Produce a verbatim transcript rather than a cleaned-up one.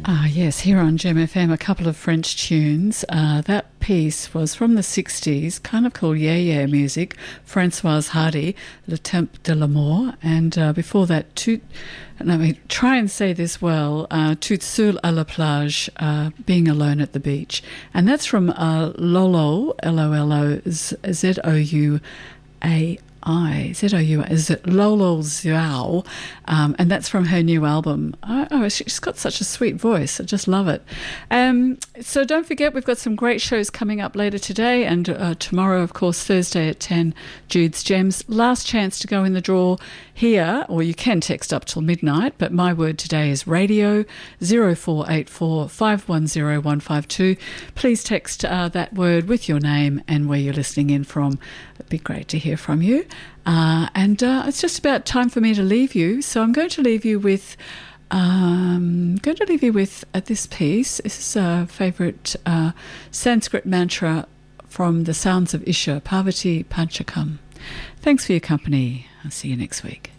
Ah, yes, here on Gem F M, a couple of French tunes. Uh, that piece was from the sixties, kind of called Yeah Yeah music, Françoise Hardy, Le Temps de l'Amour, and uh, before that, tout, let me try and say this well, uh, Toute seule à la plage, uh, Being Alone at the Beach. And that's from uh, Lolo, L O L O Z O U A I, Z O U, is it Lolo Zhao, um, and that's from her new album. Oh, oh, she's got such a sweet voice. I just love it. Um, so don't forget, we've got some great shows coming up later today and uh, tomorrow, of course, Thursday at ten, Jude's Gems. Last chance to go in the draw here, or you can text up till midnight, but my word today is radio, zero four eight four, five one zero, one five two. Please text uh, that word with your name and where you're listening in from. It'd be great to hear from you. Uh, and uh, it's just about time for me to leave you. So I'm going to leave you with, um, going to leave you with uh, this piece. This is a favourite uh, Sanskrit mantra from the Sounds of Isha, Parvati Panchakam. Thanks for your company. I'll see you next week.